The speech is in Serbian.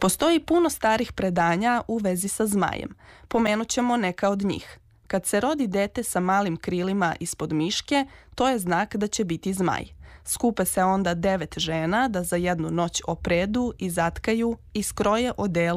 Postoji puno starih predanja u vezi sa zmajem. Pomenut ćemo neka od njih. Kad se rodi dete sa malim krilima ispod miške, to je znak da će biti zmaj. Skupe se onda 9 žena da za jednu noć opredu i zatkaju i skroje odelo